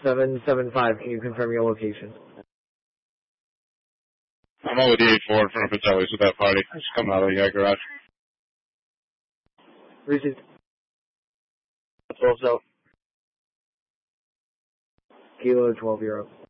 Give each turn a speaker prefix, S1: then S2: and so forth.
S1: 775, can you confirm your location?
S2: I'm over the 84 in front of Patelli's with that party. Just coming out of the garage.
S1: Received.
S3: 12 South.
S1: Kilo 12 Euro.